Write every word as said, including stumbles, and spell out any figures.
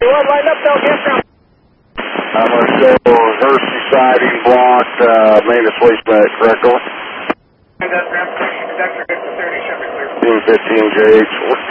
Well, line up, they'll get them. I'm going to show Hershey siding blocked, uh, maintenance waste mat, correct? And that's transportation conductor, get to thirty, should be clear. fifteen J H.